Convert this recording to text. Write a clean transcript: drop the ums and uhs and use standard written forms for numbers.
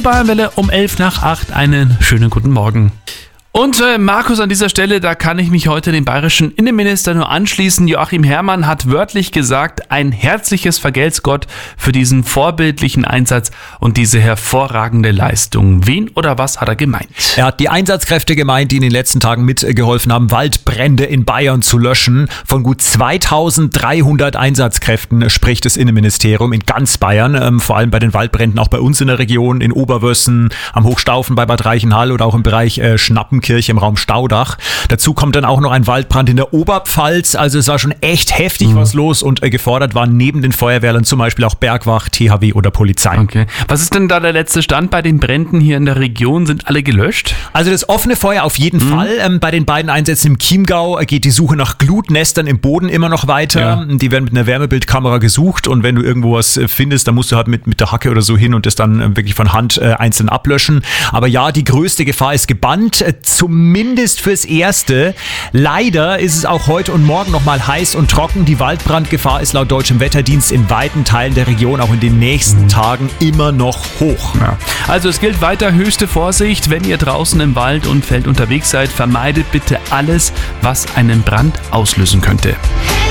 Bayernwelle um 7:55. Einen schönen guten Morgen. Und Markus, an dieser Stelle, da kann ich mich heute dem bayerischen Innenminister nur anschließen. Joachim Herrmann hat wörtlich gesagt, ein herzliches Vergelt's Gott für diesen vorbildlichen Einsatz und diese hervorragende Leistung. Wen oder was hat er gemeint? Er hat die Einsatzkräfte gemeint, die in den letzten Tagen mitgeholfen haben, Waldbrände in Bayern zu löschen. Von gut 2300 Einsatzkräften spricht das Innenministerium in ganz Bayern, vor allem bei den Waldbränden auch bei uns in der Region, in Oberwössen, am Hochstaufen bei Bad Reichenhall oder auch im Bereich Schnappenkirche im Raum Staudach. Dazu kommt dann auch noch ein Waldbrand in der Oberpfalz. Also es war schon echt heftig was los und gefordert waren neben den Feuerwehrern zum Beispiel auch Bergwacht, THW oder Polizei. Okay. Was ist denn da der letzte Stand bei den Bränden hier in der Region? Sind alle gelöscht? Also das offene Feuer auf jeden Fall. Bei den beiden Einsätzen im Chiemgau geht die Suche nach Glutnestern im Boden immer noch weiter. Ja. Die werden mit einer Wärmebildkamera gesucht und wenn du irgendwo was findest, dann musst du halt mit der Hacke oder so hin und das dann wirklich von Hand einzeln ablöschen. Aber ja, die größte Gefahr ist gebannt. Zumindest fürs Erste. Leider ist es auch heute und morgen nochmal heiß und trocken. Die Waldbrandgefahr ist laut Deutschem Wetterdienst in weiten Teilen der Region auch in den nächsten Tagen immer noch hoch. Ja. Also es gilt weiter höchste Vorsicht. Wenn ihr draußen im Wald und Feld unterwegs seid, vermeidet bitte alles, was einen Brand auslösen könnte.